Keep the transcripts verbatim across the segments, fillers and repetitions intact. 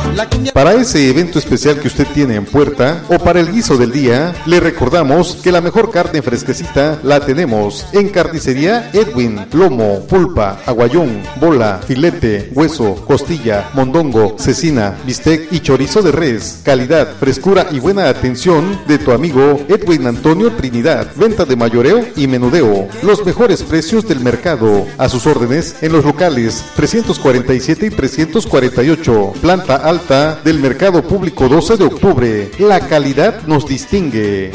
Para ese evento especial que usted tiene en puerta o para el guiso del día, le recordamos que la mejor carne fresquecita la tenemos en Carnicería Edwin. Lomo, pulpa, aguayón, bola, filete, hueso, costilla, mondongo, cecina, bistec y chorizo de res. Calidad, frescura y buena atención de tu amigo Edwin Antonio Trinidad. Venta de mayoreo y menudeo. Los mejores precios del mercado. A sus órdenes en los locales trescientos cuarenta y siete y trescientos cuarenta y ocho. Planta alta del Mercado Público doce de octubre. La calidad nos distingue.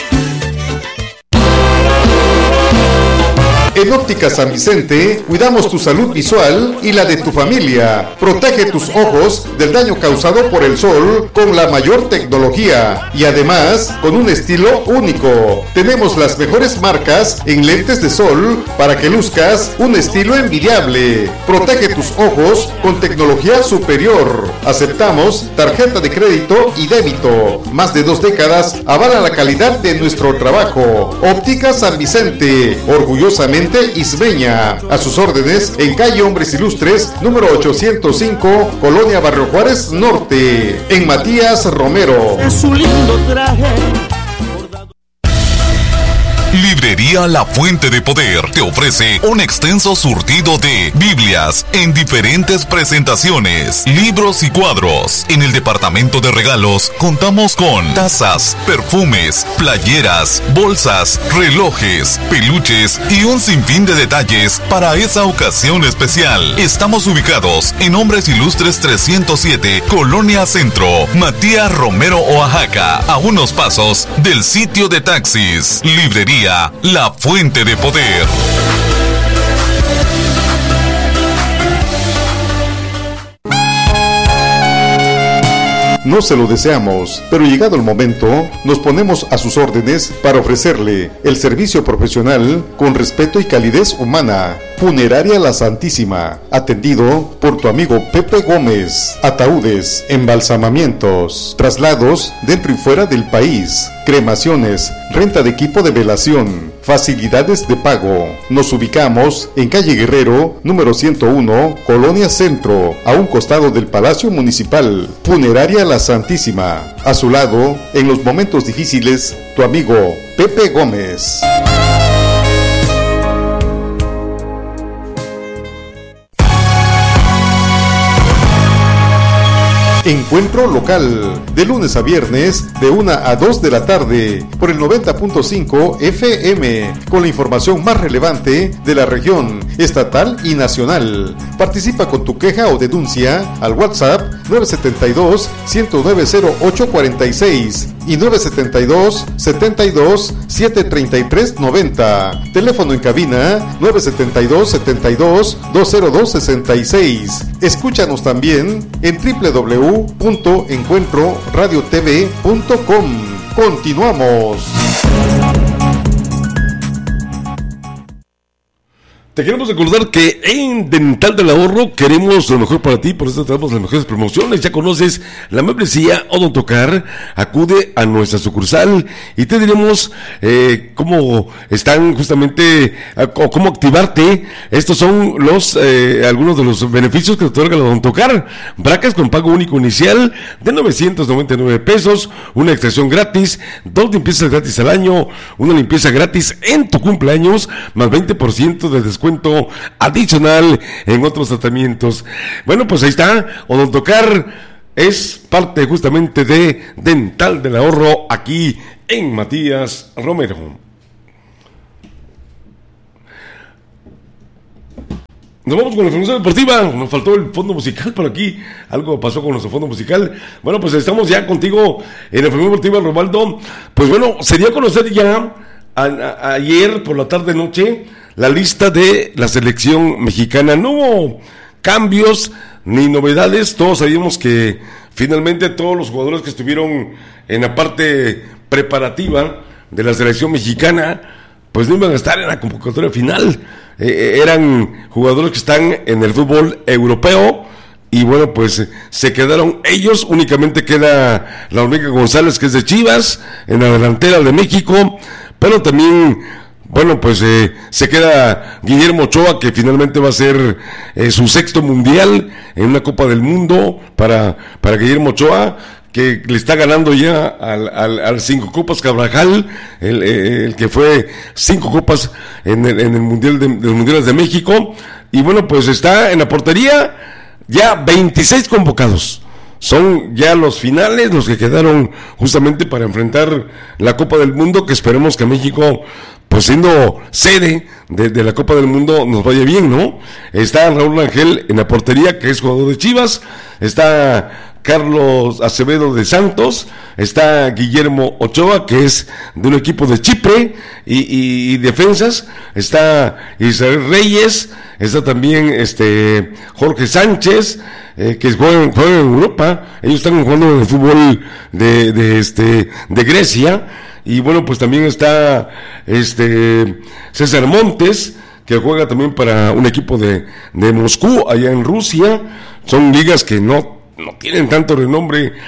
En Óptica San Vicente, cuidamos tu salud visual y la de tu familia. Protege tus ojos del daño causado por el sol con la mayor tecnología y además con un estilo único. Tenemos las mejores marcas en lentes de sol para que luzcas un estilo envidiable. Protege tus ojos con tecnología superior. Aceptamos tarjeta de crédito y débito. Más de dos décadas avala la calidad de nuestro trabajo. Óptica San Vicente, orgullosamente ismeña. A sus órdenes en calle Hombres Ilustres, número ochocientos cinco, Colonia Barrio Juárez Norte, en Matías Romero. Es un lindo traje. Librería La Fuente de Poder te ofrece un extenso surtido de Biblias en diferentes presentaciones, libros y cuadros. En el departamento de regalos contamos con tazas, perfumes, playeras, bolsas, relojes, peluches y un sinfín de detalles para esa ocasión especial. Estamos ubicados en Hombres Ilustres trescientos siete, Colonia Centro, Matías Romero, Oaxaca, a unos pasos del sitio de taxis. Librería La Fuente de Poder. No se lo deseamos, pero llegado el momento, nos ponemos a sus órdenes para ofrecerle el servicio profesional con respeto y calidez humana. Funeraria La Santísima, atendido por tu amigo Pepe Gómez. Ataúdes, embalsamamientos, traslados dentro y fuera del país, cremaciones, renta de equipo de velación, facilidades de pago. Nos ubicamos en calle Guerrero, número ciento uno, Colonia Centro, a un costado del Palacio Municipal. Funeraria La Santísima, a su lado, en los momentos difíciles, tu amigo Pepe Gómez. Encuentro local, de lunes a viernes, de una a dos de la tarde, por el noventa punto cinco F M, con la información más relevante de la región, estatal y nacional. Participa con tu queja o denuncia al WhatsApp nueve siete dos, uno cero nueve cero ocho cuatro seis y nueve siete dos, siete dos, siete tres tres nueve cero. Teléfono en cabina nueve siete dos, siete dos, dos cero dos seis seis. Escúchanos también en doble u doble u doble u punto encuentro radio t v punto com. Continuamos. Te queremos recordar que en Dental del Ahorro queremos lo mejor para ti, por eso tenemos las mejores promociones. Ya conoces la membresía Odontocar, acude a nuestra sucursal y te diremos eh, cómo están justamente, o cómo activarte. Estos son los eh, algunos de los beneficios que te otorga la Odontocar. Bracas con pago único inicial de novecientos noventa y nueve pesos, una extracción gratis, dos limpiezas gratis al año, una limpieza gratis en tu cumpleaños, más veinte por ciento de descuento cuento adicional en otros tratamientos. Bueno, pues ahí está, Odontocar es parte justamente de Dental del Ahorro aquí en Matías Romero. Nos vamos con la información deportiva. Nos faltó el fondo musical por aquí. Algo pasó con nuestro fondo musical. Bueno, pues estamos ya contigo en la información deportiva, Robaldo. Pues bueno, se dio a conocer ya a, a, ayer por la tarde noche la lista de la selección mexicana. No hubo cambios ni novedades. Todos sabíamos que finalmente todos los jugadores que estuvieron en la parte preparativa de la selección mexicana pues no iban a estar en la convocatoria final. Eh, eran jugadores que están en el fútbol europeo y bueno, pues se quedaron ellos. Únicamente queda la Hormiga González, que es de Chivas, en la delantera de México, pero también bueno, pues eh, se queda Guillermo Ochoa, que finalmente va a ser eh, su sexto mundial en una Copa del Mundo para, para Guillermo Ochoa, que le está ganando ya al, al, al Cinco Copas Carvajal, el, el que fue cinco copas en el, en el Mundial de, de los Mundiales de México, y bueno, pues está en la portería ya veintiséis convocados. Son ya los finales, los que quedaron justamente para enfrentar la Copa del Mundo, que esperemos que México, pues siendo sede de, de la Copa del Mundo, nos vaya bien, ¿no? Está Raúl Rangel en la portería, que es jugador de Chivas, está Carlos Acevedo de Santos, está Guillermo Ochoa, que es de un equipo de Chipre, y, y, y defensas, está Israel Reyes, está también este Jorge Sánchez, eh, que juegan, juegan en Europa. Ellos están jugando en el fútbol de, de este de Grecia, y bueno, pues también está este César Montes, que juega también para un equipo de, de Moscú, allá en Rusia. Son ligas que no no tienen tanto renombre eh,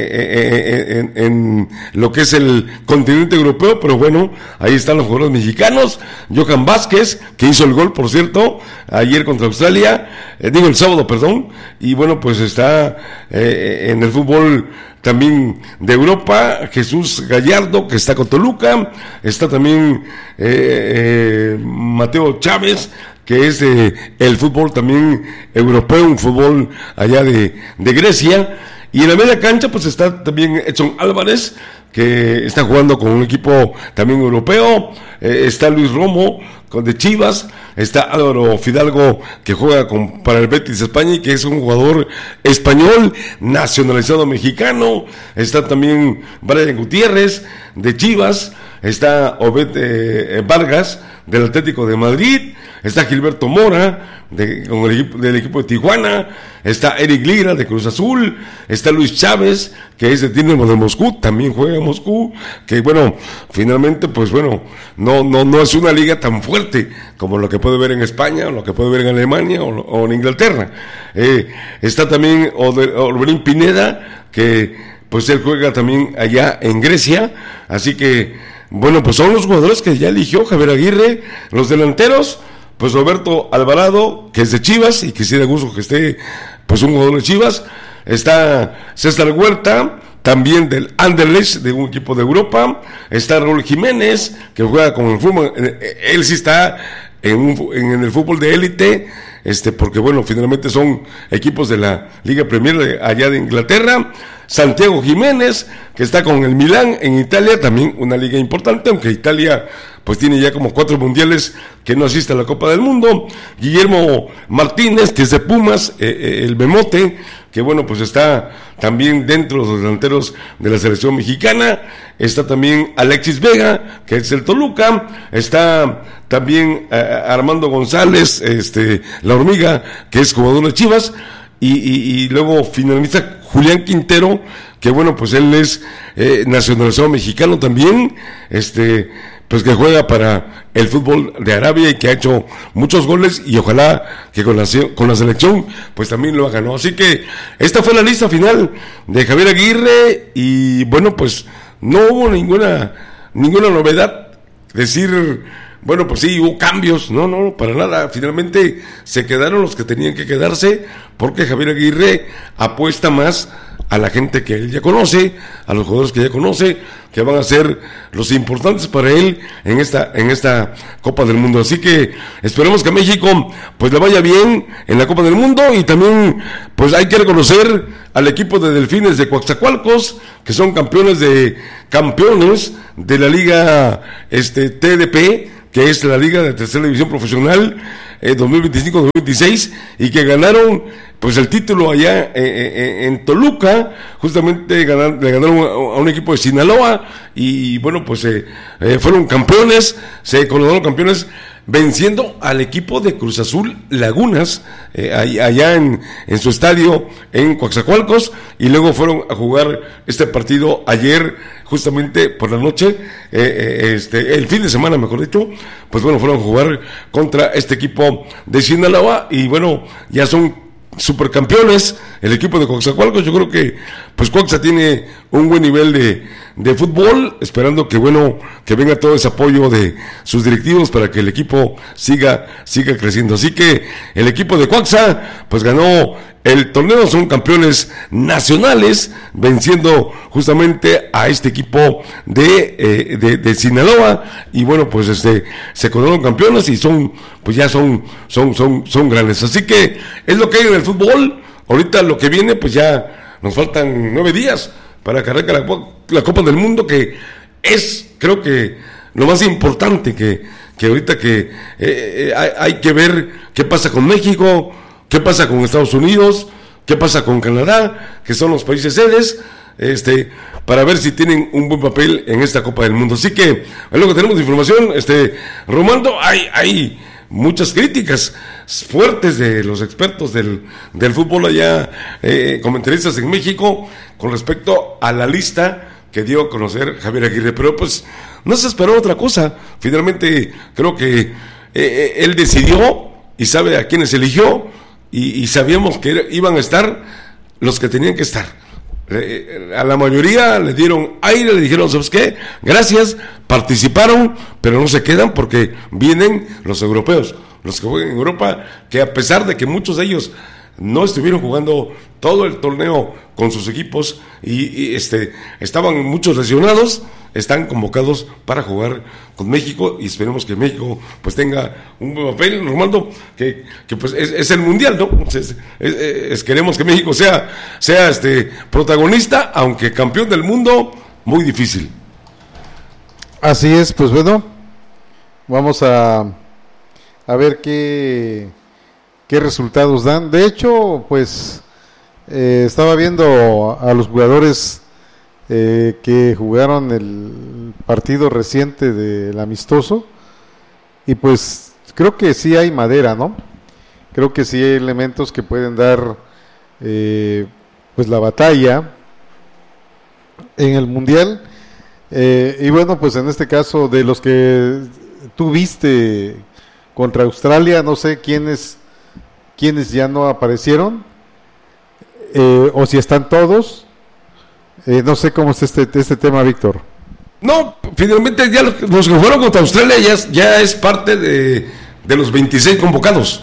eh, eh, en, en lo que es el continente europeo, pero bueno, ahí están los jugadores mexicanos. Johan Vázquez, que hizo el gol, por cierto, ayer contra Australia, eh, digo el sábado, perdón, y bueno, pues está eh, en el fútbol también de Europa, Jesús Gallardo, que está con Toluca, está también eh, eh, Mateo Chávez, que es eh, el fútbol también europeo, un fútbol allá de, de Grecia. Y en la media cancha pues está también Edson Álvarez, que está jugando con un equipo también europeo, eh, está Luis Romo con de Chivas, está Álvaro Fidalgo, que juega con, para el Betis España, y que es un jugador español nacionalizado mexicano, está también Brian Gutiérrez de Chivas, está Obed eh, Vargas del Atlético de Madrid, está Gilberto Mora de, con el equipo, del equipo de Tijuana, está Eric Lira de Cruz Azul, está Luis Chávez, que es de Dinamo de Moscú, también juega en Moscú, que bueno, finalmente pues bueno, no no no es una liga tan fuerte como lo que puede ver en España, o lo que puede ver en Alemania, o, o en Inglaterra. Eh, está también Orbelín Pineda, que pues él juega también allá en Grecia, así que bueno, pues son los jugadores que ya eligió Javier Aguirre. Los delanteros, pues Roberto Alvarado, que es de Chivas, y quisiera gusto que esté pues un jugador de Chivas. Está César Huerta, también del Anderlecht, de un equipo de Europa. Está Raúl Jiménez, que juega con el fútbol, él sí está en, un, en el fútbol de élite, este, porque bueno, finalmente son equipos de la Liga Premier de, allá de Inglaterra. Santiago Jiménez, que está con el Milán en Italia, también una liga importante, aunque Italia pues tiene ya como cuatro mundiales que no asiste a la Copa del Mundo. Guillermo Martínez, que es de Pumas, eh, eh, el Memote, que bueno, pues está también dentro de los delanteros de la selección mexicana. Está también Alexis Vega, que es el Toluca. Está también eh, Armando González, este, la Hormiga, que es jugador de Chivas. Y, y, y luego finaliza Julián Quintero, que bueno, pues él es eh, nacionalizado mexicano también, este, pues que juega para el fútbol de Arabia y que ha hecho muchos goles, y ojalá que con la, con la selección pues también lo haga, ¿no? Así que esta fue la lista final de Javier Aguirre, y bueno, pues no hubo ninguna ninguna novedad, decir, bueno, pues sí, hubo cambios, no, no, para nada, finalmente se quedaron los que tenían que quedarse, porque Javier Aguirre apuesta más a la gente que él ya conoce, a los jugadores que ya conoce, que van a ser los importantes para él en esta en esta Copa del Mundo. Así que esperemos que a México pues le vaya bien en la Copa del Mundo, y también pues hay que reconocer al equipo de Delfines de Coatzacoalcos, que son campeones de campeones de la Liga este T D P, que es la Liga de Tercera División Profesional eh, dos mil veinticinco dos mil veintiséis, y que ganaron pues el título allá eh, eh, en Toluca, justamente ganar, le ganaron a, a un equipo de Sinaloa, y bueno, pues eh, eh, fueron campeones, se coronaron campeones venciendo al equipo de Cruz Azul Lagunas, eh, allá en, en su estadio en Coatzacoalcos, y luego fueron a jugar este partido ayer, justamente por la noche, eh, eh, este, el fin de semana mejor dicho, pues bueno, fueron a jugar contra este equipo de Sinaloa, y bueno, ya son supercampeones el equipo de Coatzacoalcos. Yo creo que pues Coatza tiene un buen nivel de, de fútbol, esperando que bueno, que venga todo ese apoyo de sus directivos para que el equipo siga, siga creciendo. Así que el equipo de Cuaxa, pues ganó el torneo, son campeones nacionales, venciendo justamente a este equipo de, eh, de, de Sinaloa, y bueno, pues este, se coronaron campeones y son, pues ya son, son, son, son grandes. Así que es lo que hay en el fútbol. Ahorita lo que viene, pues ya nos faltan nueve días para que arranque la, la Copa del Mundo, que es, creo que, lo más importante que, que ahorita que eh, eh, hay, hay que ver qué pasa con México, qué pasa con Estados Unidos, qué pasa con Canadá, que son los países sedes, este, para ver si tienen un buen papel en esta Copa del Mundo. Así que, es lo que tenemos de información, este, Romando, hay, hay muchas críticas fuertes de los expertos del, del fútbol allá, eh, comentaristas en México, con respecto a la lista que dio a conocer Javier Aguirre, pero pues no se esperó otra cosa. Finalmente creo que eh, él decidió y sabe a quiénes eligió, y, y sabíamos que iban a estar los que tenían que estar. Eh, a la mayoría le dieron aire, le dijeron, ¿sabes qué? Gracias, participaron, pero no se quedan porque vienen los europeos, los que juegan en Europa, que a pesar de que muchos de ellos no estuvieron jugando todo el torneo con sus equipos y, y este estaban muchos lesionados, están convocados para jugar con México, y esperemos que México pues tenga un buen papel, Normando, que, que pues es, es el mundial, ¿no? Es, es, es, queremos que México sea, sea este protagonista, aunque campeón del mundo, muy difícil. Así es, pues bueno, vamos a a ver qué qué resultados dan. De hecho, pues eh, estaba viendo a los jugadores eh, que jugaron el partido reciente del amistoso, y pues creo que sí hay madera, ¿no? Creo que sí hay elementos que pueden dar eh, pues la batalla en el mundial, eh, y bueno, pues en este caso de los que tú viste contra Australia, no sé quiénes quienes ya no aparecieron, eh, o si están todos, eh, no sé cómo es este, este tema, Víctor. No, finalmente ya los, los que fueron contra Australia ya, ya es parte de, de los veintiséis convocados.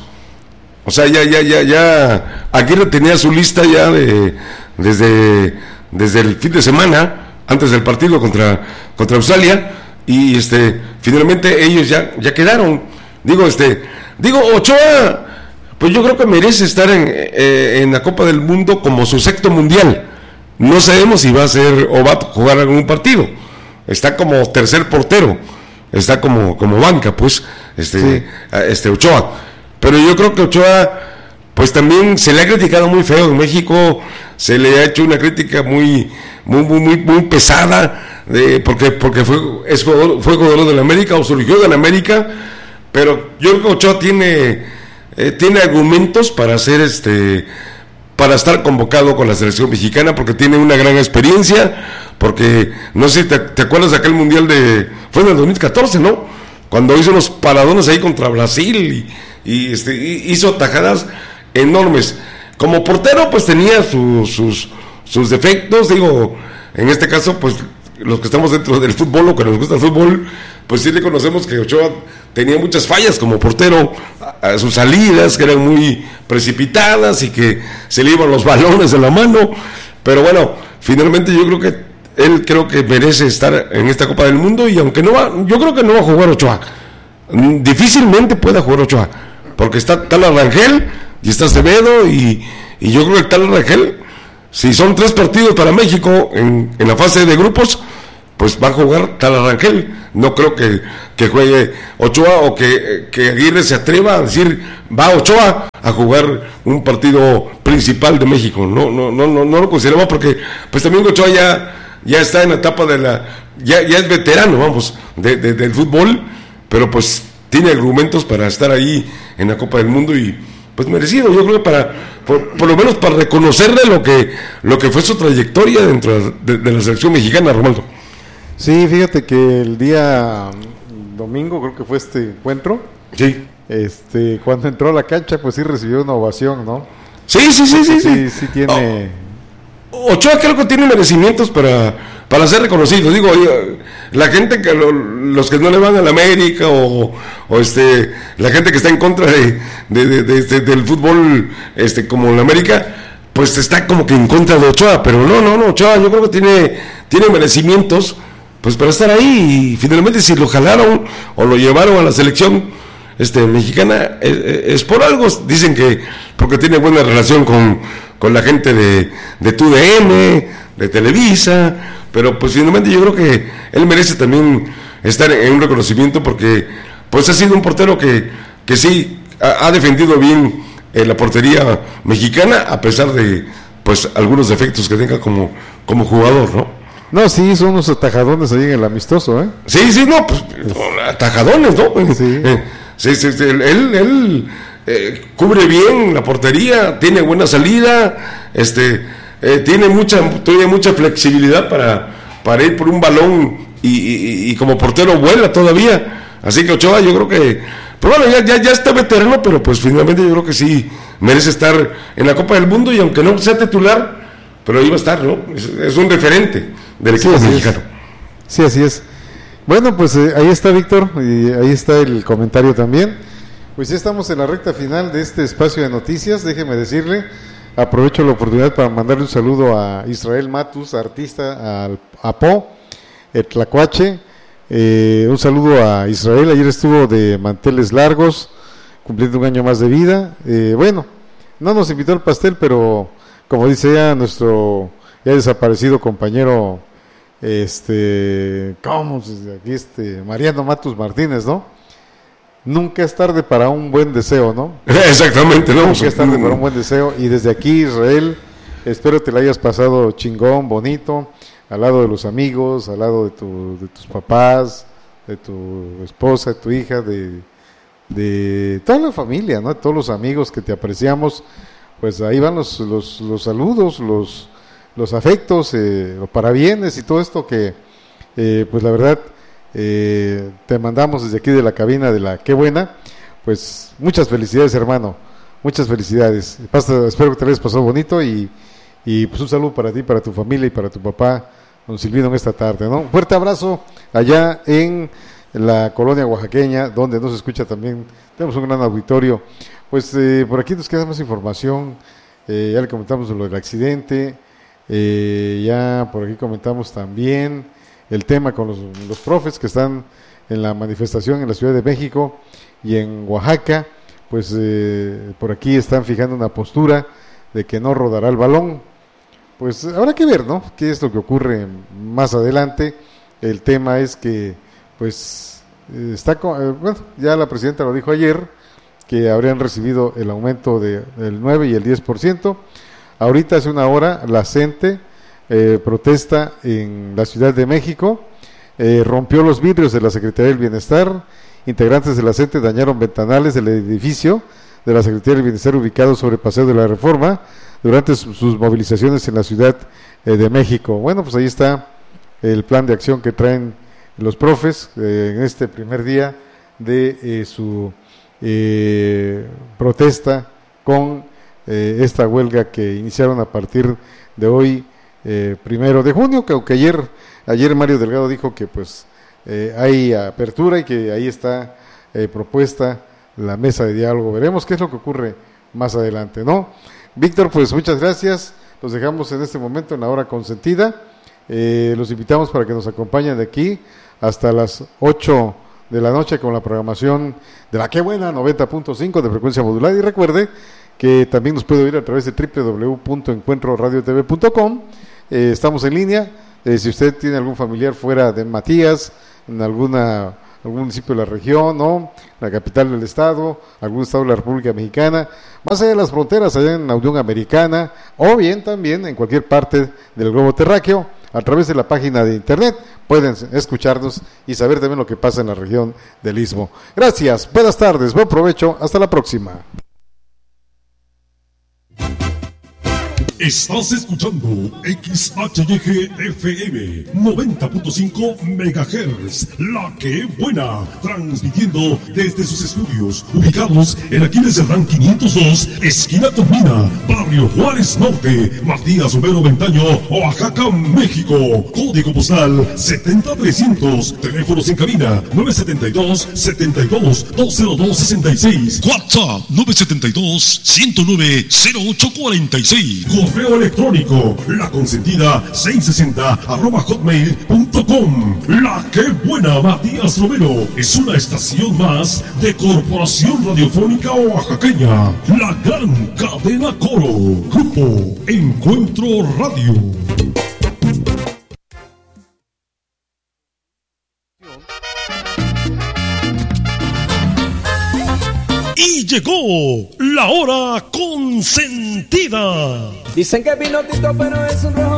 O sea, ya, ya, ya, ya, Aguirre tenía su lista ya de, desde, desde el fin de semana, antes del partido contra, contra Australia, y este, finalmente ellos ya, ya quedaron. Digo, este, digo, Ochoa, pues yo creo que merece estar en, eh, en la Copa del Mundo como su sexto mundial. No sabemos si va a ser o va a jugar algún partido. Está como tercer portero, está como, como banca, pues, este, sí. este Ochoa. Pero yo creo que Ochoa, pues también se le ha criticado muy feo en México, se le ha hecho una crítica muy, muy, muy, muy, muy pesada, de, porque, porque fue, es jugador, fue jugador de la América o surgió de la América, pero yo creo que Ochoa tiene Eh, tiene argumentos para hacer este para estar convocado con la selección mexicana, porque tiene una gran experiencia, porque no sé si te, te acuerdas de aquel mundial de fue en el dos mil catorce, ¿no? Cuando hizo los paradones ahí contra Brasil y, y este y hizo tajadas enormes. Como portero pues tenía su, sus sus defectos, digo, en este caso pues los que estamos dentro del fútbol o que nos gusta el fútbol, pues sí reconocemos que Ochoa tenía muchas fallas como portero, a, a sus salidas que eran muy precipitadas y que se le iban los balones de la mano, pero bueno, finalmente yo creo que él creo que merece estar en esta Copa del Mundo, y aunque no va, yo creo que no va a jugar Ochoa, difícilmente pueda jugar Ochoa, porque está Tala Rangel y está Acevedo, y, y yo creo que Tala Rangel, si son tres partidos para México en, en la fase de grupos, pues va a jugar Tala Rangel. No creo que, que juegue Ochoa, o que, que Aguirre se atreva a decir va Ochoa a jugar un partido principal de México. No, no, no, no, no lo consideramos, porque pues también Ochoa ya, ya está en la etapa de la, ya, ya es veterano, vamos, de, de, del fútbol, pero pues tiene argumentos para estar ahí en la Copa del Mundo, y pues merecido, yo creo que para, por, por lo menos para reconocerle lo que, lo que fue su trayectoria dentro de, de la selección mexicana, Romualdo. Sí, fíjate que el día domingo creo que fue este encuentro. Sí. Este, cuando entró a la cancha, pues sí recibió una ovación, ¿no? Sí, sí, sí, sí, sí, sí, sí tiene. Ochoa creo que tiene merecimientos para, para ser reconocido. Digo, la gente que lo, los que no le van a la América o, o este la gente que está en contra de, de, de, de, de del fútbol este como la América, pues está como que en contra de Ochoa, pero no, no, no, Ochoa yo creo que tiene, tiene merecimientos pues para estar ahí, y finalmente si lo jalaron o lo llevaron a la selección este mexicana es, es por algo. Dicen que porque tiene buena relación con, con la gente de, de T U D M, de Televisa, pero pues finalmente yo creo que él merece también estar en un reconocimiento porque pues ha sido un portero que, que sí ha, ha defendido bien eh, la portería mexicana a pesar de pues algunos defectos que tenga como, como jugador, ¿no? No, sí, son unos atajadones ahí en el amistoso, ¿eh? Sí, sí, no, pues atajadones, ¿no? Sí. Eh, sí, sí, sí, él, él eh, cubre bien la portería, tiene buena salida, este, eh, tiene mucha, tiene mucha flexibilidad para, para ir por un balón y, y, y como portero vuela todavía. Así que Ochoa, yo creo que, pero bueno, ya, ya, ya está veterano, pero pues finalmente yo creo que sí merece estar en la Copa del Mundo y aunque no sea titular, pero ahí va a estar, ¿no? Es, es un referente del equipo sí, mexicano. Sí, así es. Bueno, pues eh, ahí está Víctor, y ahí está el comentario también. Pues ya estamos en la recta final de este espacio de noticias. Déjeme decirle, aprovecho la oportunidad para mandarle un saludo a Israel Matus, artista, al Apo, el Tlacuache. Eh, un saludo a Israel, ayer estuvo de manteles largos, cumpliendo un año más de vida. Eh, bueno, no nos invitó al pastel, pero como dice ya nuestro ya desaparecido compañero, este, ¿cómo? Aquí este, Mariano Matus Martínez, ¿no? Nunca es tarde para un buen deseo, ¿no? Exactamente, ¿no? Nunca es tarde para un buen deseo. Y desde aquí, Israel, espero te la hayas pasado chingón, bonito, al lado de los amigos, al lado de, tu, de tus papás, de tu esposa, de tu hija, de, de toda la familia, ¿no? De todos los amigos que te apreciamos. Pues ahí van los, los, los saludos, los, los afectos, eh, los parabienes y todo esto que, eh, pues la verdad, eh, te mandamos desde aquí de la cabina de la Qué Buena. Pues muchas felicidades, hermano, muchas felicidades. Pasa, espero que te hayas pasado bonito y, y pues un saludo para ti, para tu familia y para tu papá, don Silvino, en esta tarde, ¿no? Un fuerte abrazo allá en la colonia oaxaqueña, donde nos escucha también, tenemos un gran auditorio. Pues eh, por aquí nos queda más información, eh, ya le comentamos lo del accidente, eh, ya por aquí comentamos también el tema con los, los profes que están en la manifestación en la Ciudad de México y en Oaxaca. Pues eh, por aquí están fijando una postura de que no rodará el balón. Pues habrá que ver, ¿no?, qué es lo que ocurre más adelante. El tema es que pues eh, está con, eh, bueno, ya la presidenta lo dijo ayer, que habrían recibido el aumento de, del nueve y el diez por ciento. Ahorita hace una hora la CENTE eh, protesta en la Ciudad de México, eh, rompió los vidrios de la Secretaría del Bienestar. Integrantes de la CENTE dañaron ventanales del edificio de la Secretaría del Bienestar ubicado sobre Paseo de la Reforma durante sus movilizaciones en la Ciudad eh, de México. Bueno, pues ahí está el plan de acción que traen los profes eh, en este primer día de eh, su eh, protesta con eh, esta huelga que iniciaron a partir de hoy, eh, primero de junio, que aunque ayer, ayer Mario Delgado dijo que pues eh, hay apertura y que ahí está eh, propuesta la mesa de diálogo. Veremos qué es lo que ocurre más adelante, ¿no? Víctor, pues muchas gracias, los dejamos en este momento en la hora consentida, eh, los invitamos para que nos acompañen de aquí hasta las ocho de la noche con la programación de la Qué Buena noventa punto cinco de frecuencia modulada, y recuerde que también nos puede oír a través de doble u doble u doble u punto encuentro radio t v punto com. Eh, estamos en línea, eh, si usted tiene algún familiar fuera de Matías, en alguna algún municipio de la región, ¿no?, la capital del estado, algún estado de la República Mexicana, más allá de las fronteras, allá en la Unión Americana, o bien también en cualquier parte del globo terráqueo, a través de la página de internet, pueden escucharnos y saber también lo que pasa en la región del Istmo. Gracias, buenas tardes, buen provecho, hasta la próxima. Estás escuchando X H Y G F M noventa punto cinco megahertz, La Que Buena, transmitiendo desde sus estudios ubicados en Aquiles Cerdán quinientos dos, esquina Tomina, Barrio Juárez Norte, Matías Romero Ventaño, Oaxaca, México. Código postal setenta mil trescientos. Teléfonos en cabina nueve siete dos, setenta y dos, dos cero dos, sesenta y seis. WhatsApp nueve siete dos, ciento nueve, cero ocho cuarenta y seis. Correo electrónico la consentida seiscientos sesenta arroba hotmail punto com. La Que Buena, Matías Romero, es una estación más de Corporación Radiofónica Oaxaqueña, la gran cadena Coro. Grupo Encuentro Radio. Y llegó la hora consentida. Dicen que Pinotito, pero es un rojo.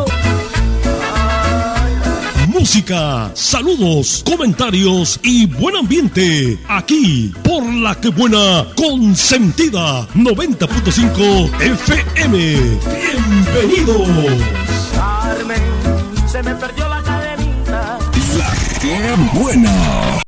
Música, saludos, comentarios y buen ambiente. Aquí, por La Que Buena Consentida noventa punto cinco F M. Bienvenidos. Carmen, se me perdió la cadenita. La Que Buena.